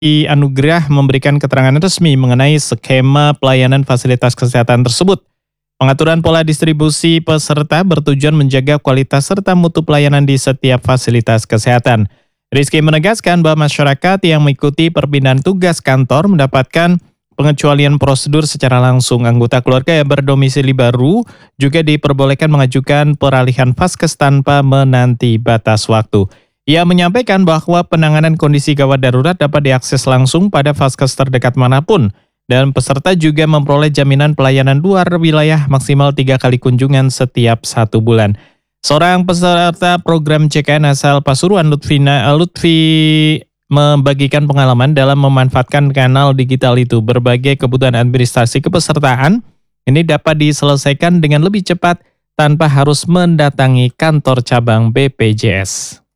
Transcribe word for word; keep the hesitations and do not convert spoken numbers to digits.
Anugerah memberikan keterangan resmi mengenai skema pelayanan fasilitas kesehatan tersebut. Pengaturan pola distribusi peserta bertujuan menjaga kualitas serta mutu pelayanan di setiap fasilitas kesehatan. Rizky menegaskan bahwa masyarakat yang mengikuti perpindahan tugas kantor mendapatkan pengecualian prosedur secara langsung. Anggota keluarga yang berdomisili baru juga diperbolehkan mengajukan peralihan vaskes tanpa menanti batas waktu. Ia menyampaikan bahwa penanganan kondisi gawat darurat dapat diakses langsung pada vaskes terdekat manapun, dan peserta juga memperoleh jaminan pelayanan luar wilayah maksimal tiga kali kunjungan setiap satu bulan. Seorang peserta program C K N asal Pasuruan, Lutfina, Lutfi membagikan pengalaman dalam memanfaatkan kanal digital itu. Berbagai kebutuhan administrasi kepesertaan ini dapat diselesaikan dengan lebih cepat tanpa harus mendatangi kantor cabang B P J S.